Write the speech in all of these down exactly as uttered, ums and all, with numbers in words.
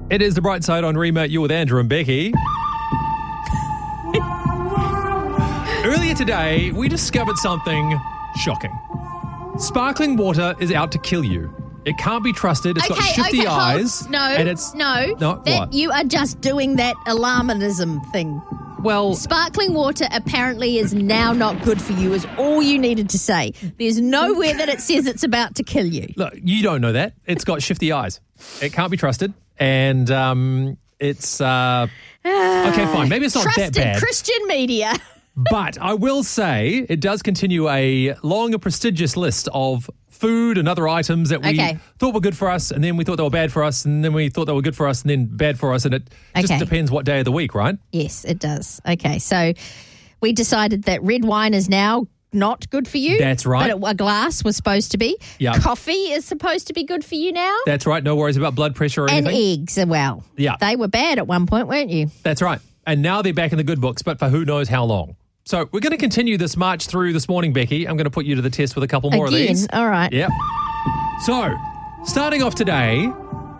It is The Bright Side on Remote. You're with Andrew and Becky. Earlier today, we discovered something shocking. Sparkling water is out to kill you. It can't be trusted. It's okay, got shifty okay, hold- eyes. No, and it's no. no. That What? you are just doing that alarmism thing. Well, Sparkling water apparently is now not good for you, is all you needed to say. There's nowhere that it says it's about to kill you. look, you don't know that. It's got shifty eyes. It can't be trusted, and um, it's uh, okay. Fine, maybe it's not Trusted that bad. Christian media. But I will say it does continue a long and prestigious list of food and other items that we Okay. thought were good for us, and then we thought they were bad for us, and then we thought they were good for us, and then bad for us, and it just Okay. depends what day of the week, right? Yes, it does. Okay, so we decided that red wine is now not good for you. That's right. But a glass was supposed to be. Yeah. Coffee is supposed to be good for you now. That's right. No worries about blood pressure or and anything. eggs, well. Yeah. They were bad at one point, weren't you? That's right. And now they're back in the good books, but for who knows how long. So we're going to continue this march through this morning, Becky. I'm going to put you to the test with a couple more Again, of these. all right. Yep. So, starting off today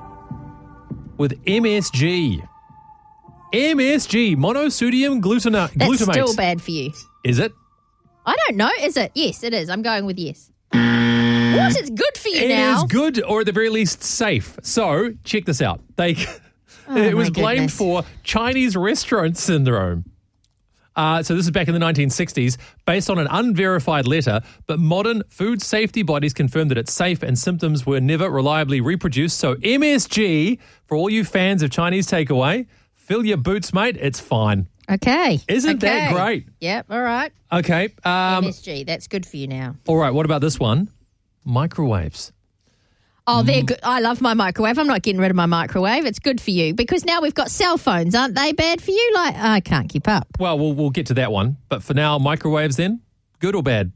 with M S G. M S G, monosodium glutana- That's glutamate. still bad for you. Is it? I don't know. Is it? Yes, it is. I'm going with yes. What? It's good for you It now. is good, or at the very least safe. So, check this out. They, Oh, it was my blamed goodness. for Chinese restaurant syndrome. Uh, so this is back in the nineteen sixties, based on an unverified letter, but modern food safety bodies confirmed that it's safe and symptoms were never reliably reproduced. So M S G, for all you fans of Chinese takeaway, fill your boots, mate. It's fine. Okay. Isn't that Okay. great? Yep. All right. Okay. Um, M S G. That's good for you now. all right. What about this one? Microwaves. Oh, Mm. they're good. I love my microwave. I'm not getting rid of my microwave. It's good for you because now we've got cell phones. Aren't they bad for you? Like, I can't keep up. Well, we'll we'll get to that one. But for now, microwaves then? Good or bad?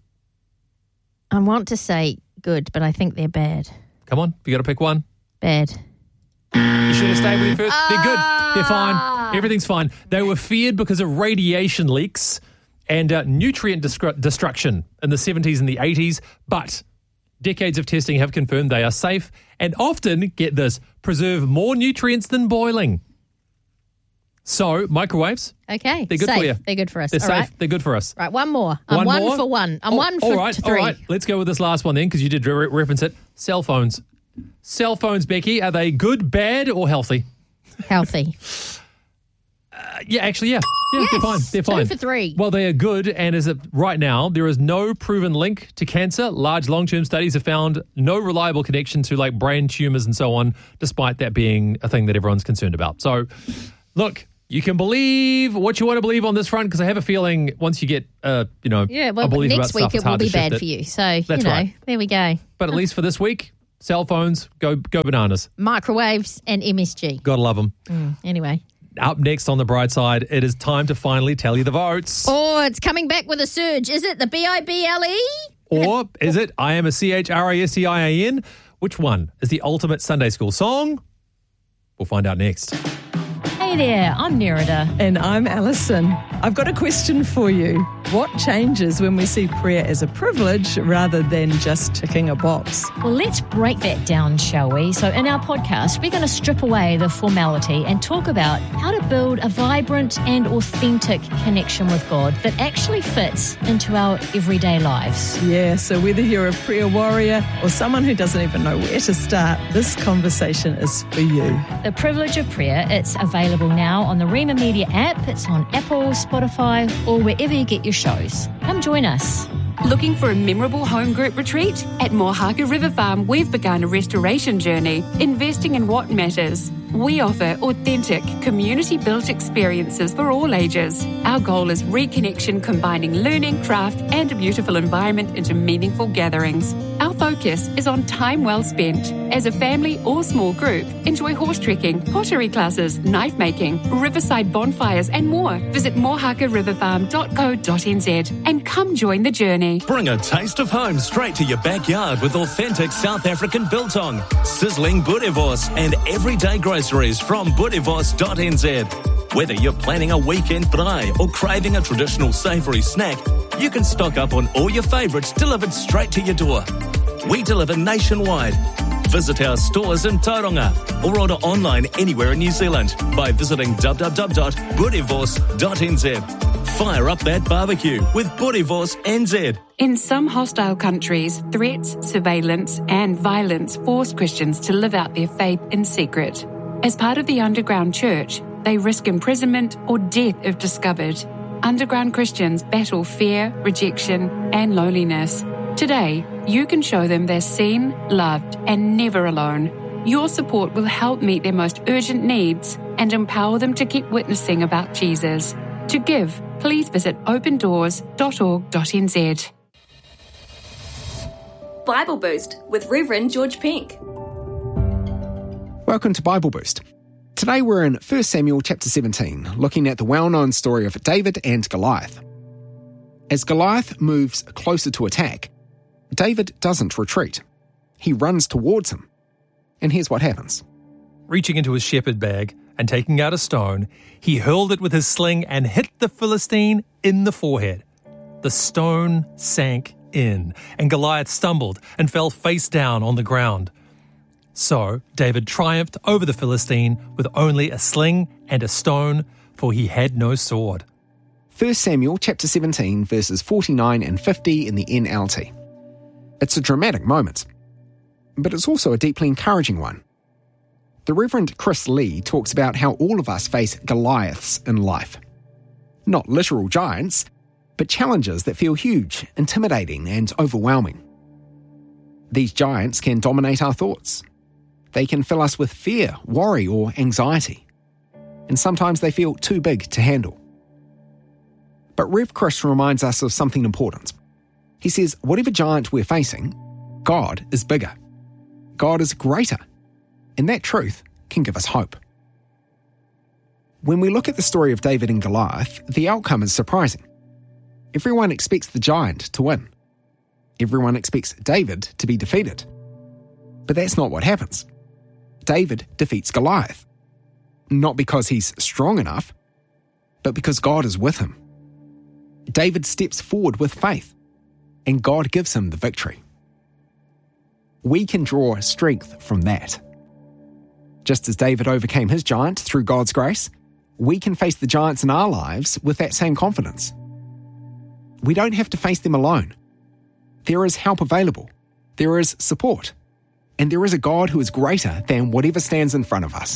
I want to say good, but I think they're bad. Come on. You got to pick one. Bad. You should have stayed with me first. They're good. They're Ah. fine. Everything's fine. They were feared because of radiation leaks and uh, nutrient destru- destruction in the seventies and the eighties. But decades of testing have confirmed they are safe and often, get this, preserve more nutrients than boiling. So, microwaves, Okay. they're good safe. for you. They're good for us. They're All safe. right. They're good for us. Right, one more. I'm One one, more? for one. I'm Oh, one for all right, three. All right, let's go with this last one then because you did re- reference it. Cell phones. Cell phones, Becky, are they good, bad, or healthy? Healthy. Uh, yeah, actually, yeah. Yeah, Yes, they're fine. They're two fine. for three. Well, they are good, and as of right now, there is no proven link to cancer. Large long-term studies have found no reliable connection to like brain tumors and so on, despite that being a thing that everyone's concerned about. So, look, you can believe what you want to believe on this front because I have a feeling once you get, uh, you know, Yeah, well, a belief next about week stuff, it's it will hard to be shift bad it. for you. So, That's you know, right. there we go. But at least for this week, cell phones, go go bananas. Microwaves and M S G. Gotta love them. Anyway. Up next on The Bright Side, it is time to finally tell you the votes. Oh, it's coming back with a surge. Is it the B I B L E? Or is it I am a C H R I S T I A N? Which one is the ultimate Sunday school song? We'll find out next. Hey there, I'm Nerida. And I'm Alison. I've got a question for you. What changes when we see prayer as a privilege rather than just ticking a box? Well, let's break that down, shall we? So, in our podcast, we're going to strip away the formality and talk about how to build a vibrant and authentic connection with God that actually fits into our everyday lives. Yeah, so whether you're a prayer warrior or someone who doesn't even know where to start, this conversation is for you. The Privilege of Prayer, it's available now on the Rema Media app. It's on Apple, Spotify, or wherever you get your shows. Come join us. Looking for a memorable home group retreat? At Mohaka River Farm, we've begun a restoration journey, investing in what matters. We offer authentic, community-built experiences for all ages. Our goal is reconnection, combining learning, craft, and a beautiful environment into meaningful gatherings. Our focus is on time well spent. As a family or small group, enjoy horse trekking, pottery classes, knife making, riverside bonfires, and more. Visit mohaka river farm dot co dot n z and come join the journey. Bring a taste of home straight to your backyard with authentic South African biltong, sizzling boerewors, and everyday groceries from boerewors dot n z. Whether you're planning a weekend braai or craving a traditional savoury snack, you can stock up on all your favourites delivered straight to your door. We deliver nationwide. Visit our stores in Tauranga or order online anywhere in New Zealand by visiting w w w dot boerewors dot n z. Fire up that barbecue with Boerewors N Z. In some hostile countries, threats, surveillance, and violence force Christians to live out their faith in secret. As part of the underground church, they risk imprisonment or death if discovered. Underground Christians battle fear, rejection, and loneliness. Today, you can show them they're seen, loved, and never alone. Your support will help meet their most urgent needs and empower them to keep witnessing about Jesus. To give, please visit open doors dot org dot n z. Bible Boost with Reverend George Pink. Welcome to Bible Boost. Today we're in First Samuel chapter seventeen, looking at the well-known story of David and Goliath. As Goliath moves closer to attack, David doesn't retreat. He runs towards him. And here's what happens. Reaching into his shepherd bag and taking out a stone, he hurled it with his sling and hit the Philistine in the forehead. The stone sank in, and Goliath stumbled and fell face down on the ground. So David triumphed over the Philistine with only a sling and a stone, for he had no sword. First Samuel chapter seventeen, verses forty-nine and fifty in the N L T. It's a dramatic moment, but it's also a deeply encouraging one. The Reverend Chris Lee talks about how all of us face Goliaths in life. Not literal giants, but challenges that feel huge, intimidating, and overwhelming. These giants can dominate our thoughts. They can fill us with fear, worry, or anxiety. And sometimes they feel too big to handle. But Rev Chris reminds us of something important. He says, whatever giant we're facing, God is bigger. God is greater. And that truth can give us hope. When we look at the story of David and Goliath, the outcome is surprising. Everyone expects the giant to win. Everyone expects David to be defeated. But that's not what happens. David defeats Goliath. Not because he's strong enough, but because God is with him. David steps forward with faith, and God gives him the victory. We can draw strength from that. Just as David overcame his giant through God's grace, we can face the giants in our lives with that same confidence. We don't have to face them alone. There is help available. There is support. And there is a God who is greater than whatever stands in front of us.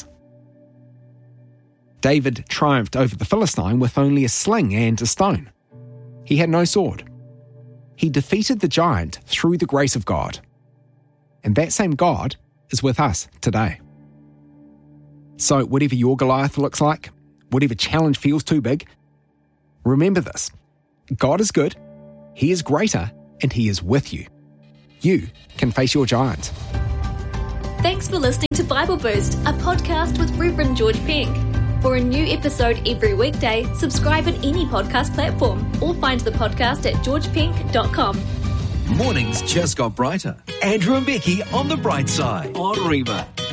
David triumphed over the Philistine with only a sling and a stone. He had no sword. He defeated the giant through the grace of God. And that same God is with us today. So whatever your Goliath looks like, whatever challenge feels too big, remember this. God is good, He is greater, and He is with you. You can face your giant. Thanks for listening to Bible Boost, a podcast with Reverend George Pink. For a new episode every weekday, subscribe at any podcast platform or find the podcast at george pink dot com. Mornings just got brighter. Andrew and Becky on the bright side on Reba.